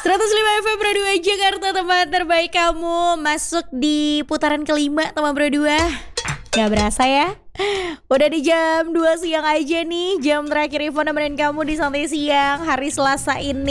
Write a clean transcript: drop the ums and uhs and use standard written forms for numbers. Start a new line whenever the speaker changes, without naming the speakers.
105 FM Pro 2 Jakarta, tempat terbaik kamu. Masuk di putaran kelima teman Pro 2. Gak berasa ya, udah di jam 2 siang aja nih. Jam terakhir Ivo nemenin kamu di Santai Siang hari Selasa ini.